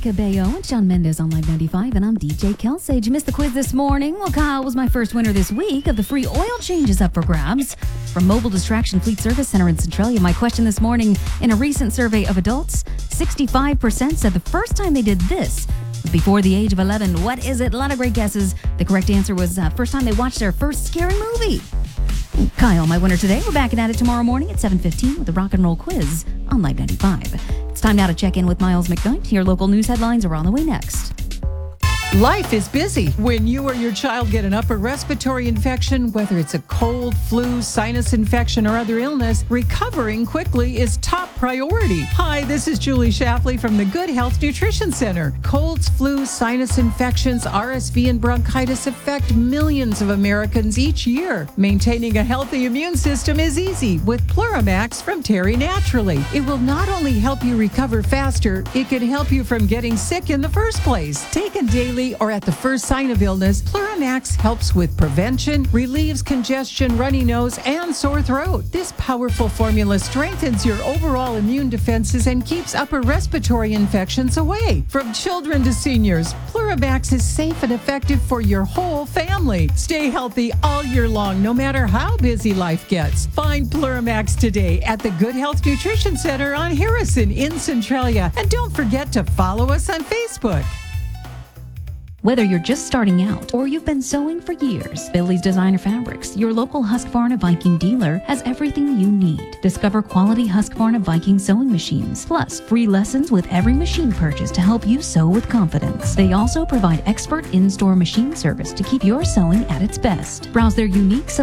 Cabello and Shawn Mendes on Live 95, and I'm DJ Kelsey. Did you miss the quiz this morning? Well, Kyle was my first winner this week of the free oil changes up for grabs from Mobile Distraction Fleet Service Center in Centralia. My question this morning, in a recent survey of adults, 65% said the first time they did this was before the age of 11. What is it? A lot of great guesses. The correct answer was first time they watched their first scary movie. Kyle, my winner today. We're back at it tomorrow morning at 7:15 with the Rock and Roll Quiz on Live 95. It's time now to check in with Miles McKnight. Your local news headlines are on the way next. Life is busy. When you or your child get an upper respiratory infection, whether it's a cold, flu, sinus infection, or other illness, recovering quickly is top priority. Hi, this is Julie Shapley from the Good Health Nutrition Center. Colds, flu, sinus infections, RSV, and bronchitis affect millions of Americans each year. Maintaining a healthy immune system is easy with Pluramax from Terry Naturally. It will not only help you recover faster, it can help you from getting sick in the first place. Taken daily or at the first sign of illness, Pluramax helps with prevention, relieves congestion, runny nose, and sore throat. This powerful formula strengthens your overall immune defenses and keeps upper respiratory infections away. From children to seniors, Pluramax is safe and effective for your whole family. Stay healthy all year long, no matter how busy life gets. Find Pluramax today at the Good Health Nutrition Center on Harrison in Centralia. And don't forget to follow us on Facebook. Whether you're just starting out or you've been sewing for years, Billy's Designer Fabrics, your local Husqvarna Viking dealer, has everything you need. Discover quality Husqvarna Viking sewing machines, plus free lessons with every machine purchase to help you sew with confidence. They also provide expert in-store machine service to keep your sewing at its best. Browse their unique